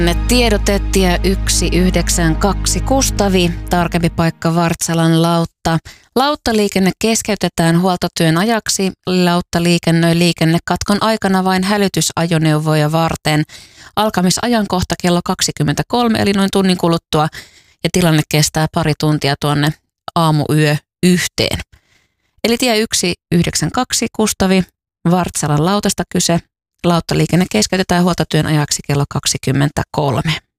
Tiedotettia 192 Kustavi, tarkempi paikka Vartsalan lautta. Lauttaliikenne keskeytetään huoltotyön ajaksi. Lautta liikennöi liikennekatkon aikana vain hälytysajoneuvoja varten. Alkamisajankohta kello 23, eli noin tunnin kuluttua, ja tilanne kestää pari tuntia tuonne aamuyö yhteen. Eli tie 192 Kustavi, Vartsalan lautasta kyse. Lauttaliikenne keskeytetään huoltotyön ajaksi kello 23.